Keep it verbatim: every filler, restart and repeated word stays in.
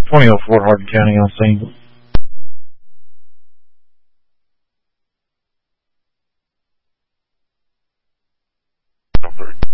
twenty oh four Hardin County on scene. Three.